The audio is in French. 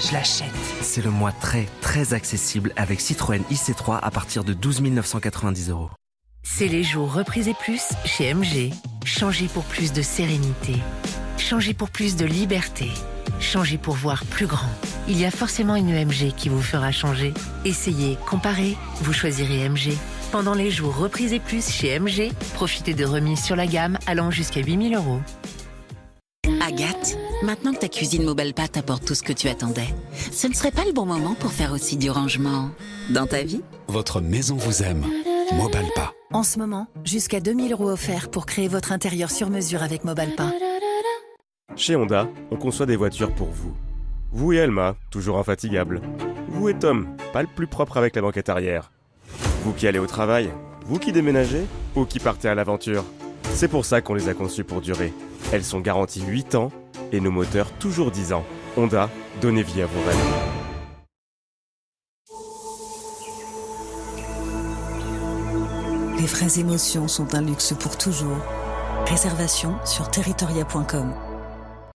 je l'achète. C'est le mois très, très accessible avec Citroën IC3 à partir de 12 990 €. C'est les jours reprisés plus chez MG. Changez pour plus de sérénité. Changez pour plus de liberté. Changez pour voir plus grand. Il y a forcément une MG qui vous fera changer. Essayez, comparez, vous choisirez MG. Pendant les jours reprisés plus chez MG, profitez de remises sur la gamme allant jusqu'à 8 000 €. Agathe, maintenant que ta cuisine Mobalpa t'apporte tout ce que tu attendais, ce ne serait pas le bon moment pour faire aussi du rangement dans ta vie? Votre maison vous aime. Mobalpa. En ce moment, jusqu'à 2 000 € offerts pour créer votre intérieur sur mesure avec Mobalpa. Chez Honda, on conçoit des voitures pour vous. Vous et Elma, toujours infatigable. Vous et Tom, pas le plus propre avec la banquette arrière. Vous qui allez au travail, vous qui déménagez, ou qui partez à l'aventure. C'est pour ça qu'on les a conçues pour durer. Elles sont garanties 8 ans et nos moteurs toujours 10 ans. Honda, donnez vie à vos rêves. Les vraies émotions sont un luxe pour toujours. Réservation sur territoria.com.